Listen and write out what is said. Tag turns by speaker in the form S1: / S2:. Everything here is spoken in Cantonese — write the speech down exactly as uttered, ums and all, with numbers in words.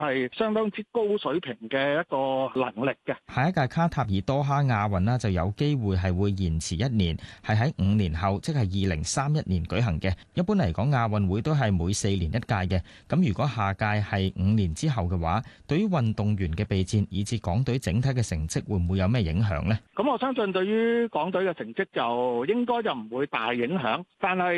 S1: 係相當之高水平嘅一個能力嘅。
S2: 下一屆卡塔爾多哈亞運啦，就有機會係會延遲一年，係喺五年後，即係二零三一年舉行嘅。一般嚟講，亞運會都係每四年一屆嘅。咁如果下屆係五年之後嘅話，對於運動員嘅備戰以至港隊整體嘅成績，會唔會有咩影響呢？
S1: 咁我相信對於港隊嘅成績就應該就唔會大影響，但係